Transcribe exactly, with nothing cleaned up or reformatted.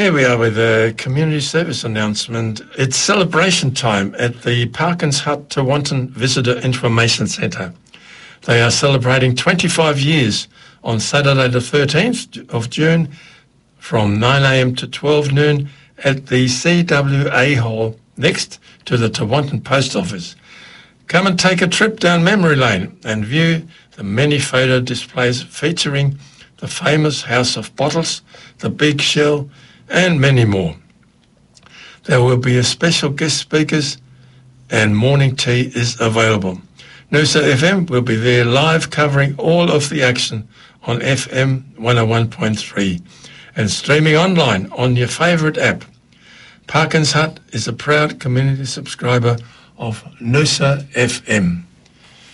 Here we are with a community service announcement. It's celebration time at the Parkins Hut Tewantin Visitor Information Centre. They are celebrating twenty-five years on Saturday the thirteenth of June from nine a m to twelve noon at the C W A Hall next to the Tewantin Post Office. Come and take a trip down memory lane and view the many photo displays featuring the famous House of Bottles, the Big Shell, and many more. There will be a special guest speakers and morning tea is available. Noosa F M will be there live covering all of the action on F M one oh one point three and streaming online on your favourite app. Parkins Hut is a proud community subscriber of Noosa F M.